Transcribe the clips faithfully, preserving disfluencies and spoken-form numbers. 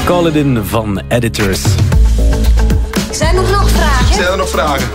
Call It In van Editors. Zijn er nog vragen? Zijn er nog vragen?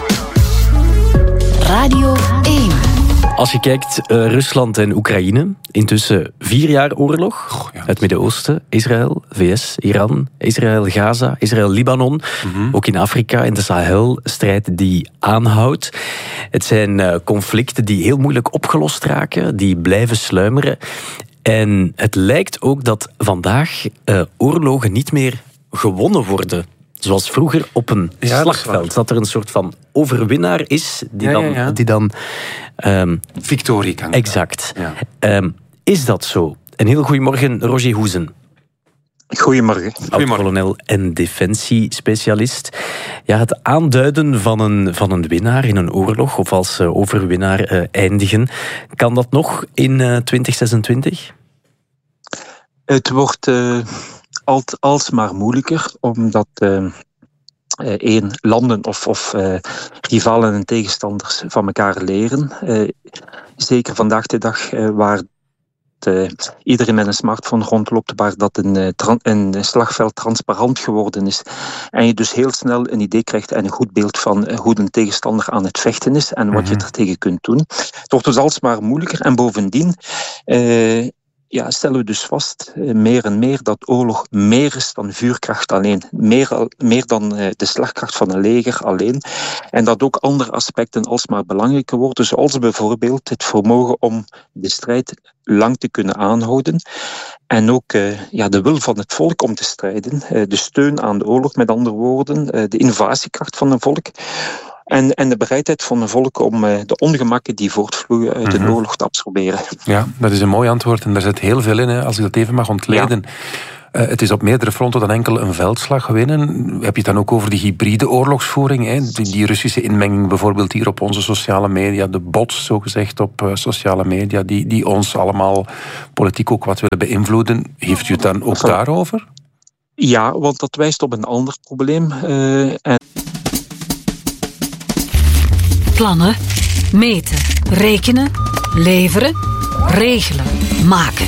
Radio één. Als je kijkt, uh, Rusland en Oekraïne, intussen vier jaar oorlog. Goh, ja. Het Midden-Oosten, Israël, V S, Iran, Israël, Gaza, Israël, Libanon. Mm-hmm. Ook in Afrika, in de Sahel, strijd die aanhoudt. Het zijn uh, conflicten die heel moeilijk opgelost raken, die blijven sluimeren. En het lijkt ook dat vandaag uh, oorlogen niet meer gewonnen worden. Zoals vroeger op een ja, slagveld. Dat, dat er een soort van overwinnaar is die ja, dan... Ja, ja. Die dan um, Victorie kan. Exact. Ja. Um, is dat zo? Een heel goedemorgen, Roger Hoezen. Goedemorgen. Oud-kolonel en defensiespecialist. Ja, het aanduiden van een, van een winnaar in een oorlog, of als uh, overwinnaar uh, eindigen, kan dat nog in uh, twintig zesentwintig? Het wordt uh, alt, alsmaar moeilijker, omdat uh, uh, één, landen of, of uh, rivalen en tegenstanders van elkaar leren. Uh, zeker vandaag de dag uh, waar Uh, iedereen met een smartphone rondloopt, waar dat een, uh, tra- een slagveld transparant geworden is. En je dus heel snel een idee krijgt en een goed beeld van uh, hoe een tegenstander aan het vechten is en wat mm-hmm. je er tegen kunt doen. Het wordt dus alsmaar moeilijker en bovendien uh, ja, stellen we dus vast uh, meer en meer dat oorlog meer is dan vuurkracht alleen. Meer, meer dan uh, de slagkracht van een leger alleen. En dat ook andere aspecten alsmaar belangrijker worden, zoals bijvoorbeeld het vermogen om de strijd lang te kunnen aanhouden. En ook uh, ja, de wil van het volk om te strijden. Uh, de steun aan de oorlog, met andere woorden. Uh, de innovatiekracht van een volk. En, en de bereidheid van een volk om uh, de ongemakken die voortvloeien uit mm-hmm. een oorlog te absorberen. Ja, dat is een mooi antwoord. En daar zit heel veel in, hè, als ik dat even mag ontleden. Ja. Uh, het is op meerdere fronten dan enkel een veldslag winnen. Heb je het dan ook over die hybride oorlogsvoering? Hè? Die, die Russische inmenging bijvoorbeeld hier op onze sociale media. De bots, zogezegd, op uh, sociale media. Die, die ons allemaal politiek ook wat willen beïnvloeden. Heeft u het dan ook daarover? Ja, want dat wijst op een ander probleem. Uh, en... Plannen, meten, rekenen, leveren, regelen, maken.